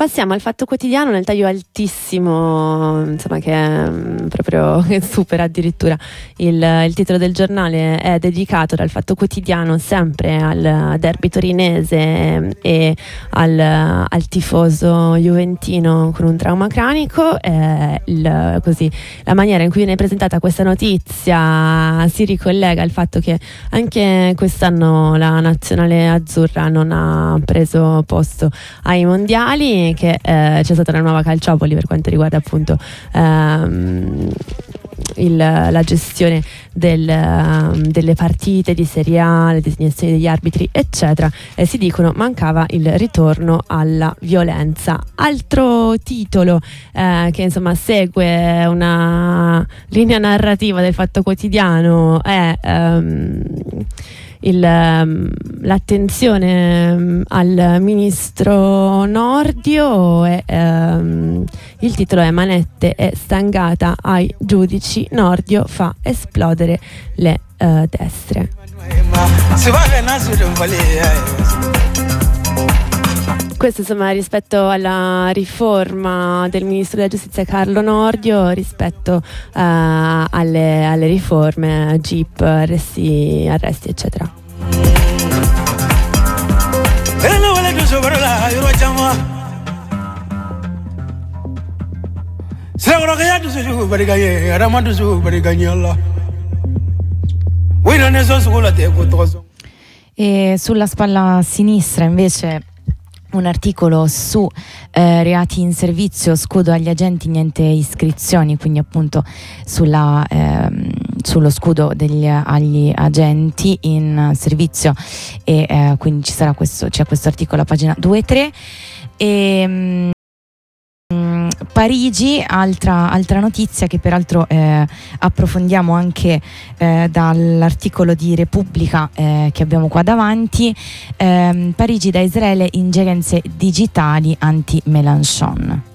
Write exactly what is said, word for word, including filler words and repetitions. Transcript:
Passiamo al Fatto Quotidiano nel taglio altissimo, insomma, che è proprio che supera addirittura il, il titolo del giornale. È dedicato dal Fatto Quotidiano sempre al derby torinese e al, al tifoso juventino con un trauma cranico. Eh, il, così, la maniera in cui viene presentata questa notizia si ricollega al fatto che anche quest'anno la nazionale azzurra non ha preso posto ai mondiali, che eh, c'è stata una nuova calciopoli per quanto riguarda appunto ehm, il, la gestione del, um, delle partite di Serie A, le designazioni degli arbitri eccetera, e si dicono mancava il ritorno alla violenza. Altro titolo eh, che insomma segue una linea narrativa del Fatto Quotidiano è um, Il, l'attenzione al ministro Nordio e, um, il titolo è Manette è stangata ai giudici, Nordio fa esplodere le uh, destre. Questo insomma rispetto alla riforma del ministro della giustizia Carlo Nordio, rispetto uh, alle, alle riforme G I P, arresti, arresti eccetera. E sulla spalla sinistra invece un articolo su eh, reati in servizio, scudo agli agenti, niente iscrizioni, quindi appunto sulla, ehm, sullo scudo degli, agli agenti in servizio, e eh, quindi ci sarà questo, c'è questo articolo a pagina due e tre. E mh, Parigi, altra, altra notizia che peraltro eh, approfondiamo anche eh, dall'articolo di Repubblica eh, che abbiamo qua davanti. eh, Parigi da Israele, ingerenze digitali anti-Mélenchon.